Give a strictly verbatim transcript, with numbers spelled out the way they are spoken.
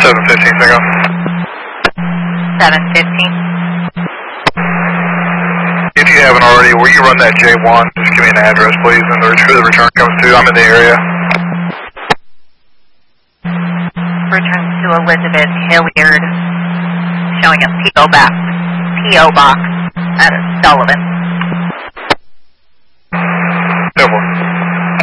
seven fifteen, Cinco. seven fifteen. If you haven't already, will you run that J one? Just give me an address, please, and the, who the return comes to. I'm in the area. Return to Elizabeth Hilliard, showing us P O box, P O box at Sullivan.